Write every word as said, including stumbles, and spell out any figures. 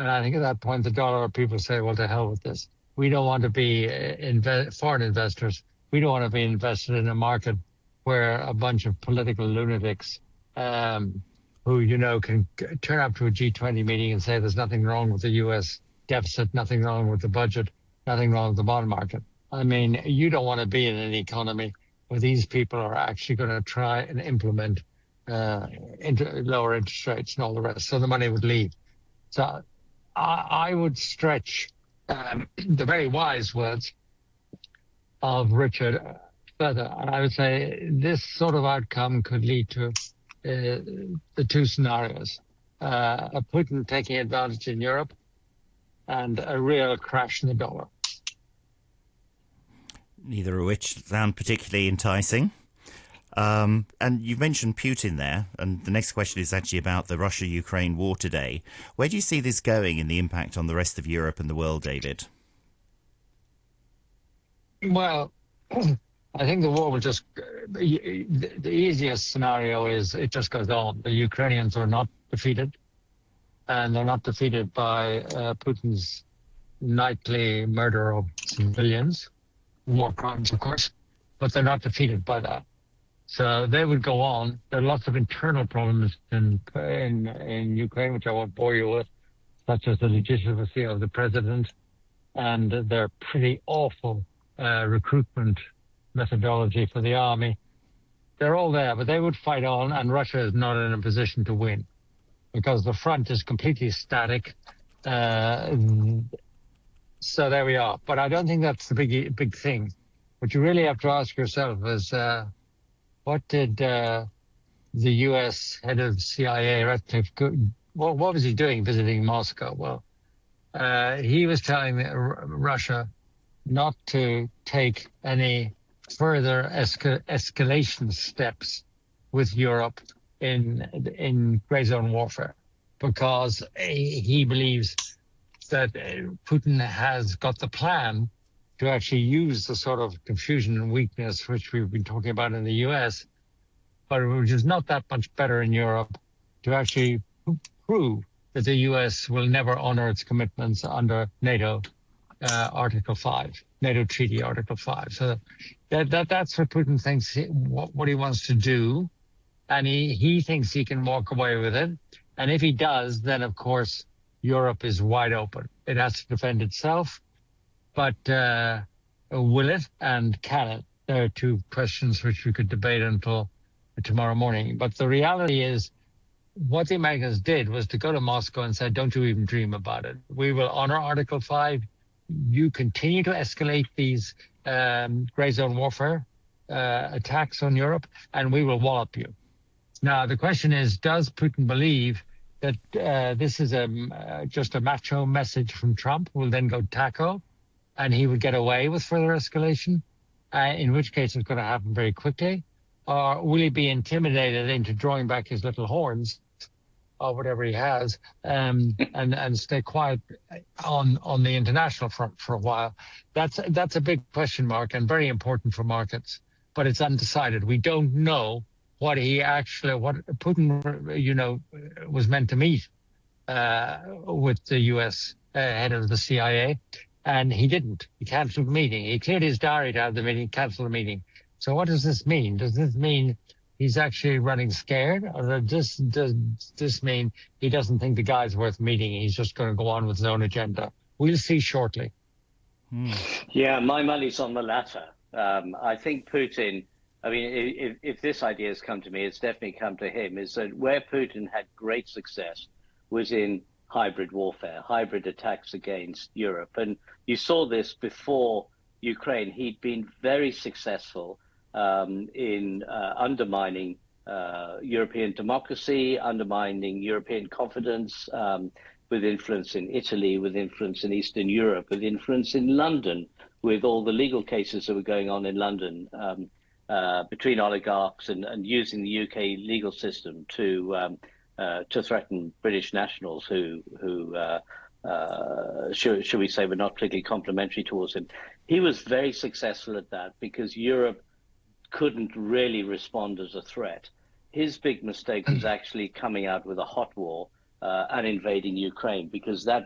And I think at that point, the dollar people say, well, to hell with this. We don't want to be uh, inve- foreign investors. We don't want to be invested in a market where a bunch of political lunatics um, who, you know, can c- turn up to a G twenty meeting and say there's nothing wrong with the U S deficit, nothing wrong with the budget, nothing wrong with the bond market. I mean, you don't want to be in an economy where these people are actually going to try and implement uh, inter- lower interest rates and all the rest. So the money would leave. So I, I would stretch um, the very wise words of Richard further. And I would say this sort of outcome could lead to uh, the two scenarios. Uh, a Putin taking advantage in Europe and a real crash in the dollar. Neither of which sound particularly enticing. Um, and you've mentioned Putin there, and the next question is actually about the Russia-Ukraine war today. Where do you see this going and the impact on the rest of Europe and the world, David? Well, I think the war will just, the, the easiest scenario is it just goes on. The Ukrainians are not defeated, and they're not defeated by uh, Putin's nightly murder of civilians, war crimes, of course, but they're not defeated by that. So they would go on. There are lots of internal problems in in, in Ukraine, which I won't bore you with, such as the legitimacy of the president and their pretty awful uh, recruitment methodology for the army. They're all there, but they would fight on, and Russia is not in a position to win because the front is completely static. Uh, so there we are. But I don't think that's the big big thing. What you really have to ask yourself is, uh, what did uh, the U S head of C I A, Ratcliffe, what, what was he doing visiting Moscow? Well, uh, he was telling R- Russia not to take any further esca- escalation steps with Europe in in gray zone warfare, because he believes that Putin has got the plan to actually use the sort of confusion and weakness which we've been talking about in the U S, but which is not that much better in Europe, to actually prove that the U S will never honor its commitments under NATO uh, Article five, NATO Treaty Article five. So that, that that's what Putin thinks he, what, what he wants to do, and he, he thinks he can walk away with it. And if he does, then of course Europe is wide open. It has to defend itself, but uh, will it and can it? There are two questions which we could debate until tomorrow morning. But the reality is, what the Americans did was to go to Moscow and said, don't you even dream about it. We will honor Article five. You continue to escalate these um, gray zone warfare uh, attacks on Europe, and we will wallop you. Now, the question is, does Putin believe that uh, this is a, uh, just a macho message from Trump, who will then go taco, and he would get away with further escalation, uh, in which case it's going to happen very quickly? Or will he be intimidated into drawing back his little horns, or whatever he has, um, and and stay quiet on on the international front for a while? That's that's a big question mark and very important for markets, but it's undecided. We don't know what he actually, what Putin, you know, was meant to meet uh, with the U S uh, head of the C I A, and he didn't. He cancelled the meeting. He cleared his diary to have the meeting, cancelled the meeting. So what does this mean? Does this mean he's actually running scared, or does, does this mean he doesn't think the guy's worth meeting? He's just going to go on with his own agenda. We'll see shortly. Hmm. Yeah, my money's on the latter. Um, I think Putin, I mean, if, if this idea has come to me, it's definitely come to him, is that where Putin had great success was in hybrid warfare, hybrid attacks against Europe. And you saw this before Ukraine. He'd been very successful um, in uh, undermining uh, European democracy, undermining European confidence, um, with influence in Italy, with influence in Eastern Europe, with influence in London, with all the legal cases that were going on in London um, uh, between oligarchs, and, and using the U K legal system to um, uh, to threaten British nationals who who uh, uh, should, should we say were not particularly complimentary towards him. He was very successful at that because Europe couldn't really respond as a threat. His big mistake was actually coming out with a hot war uh, and invading Ukraine, because that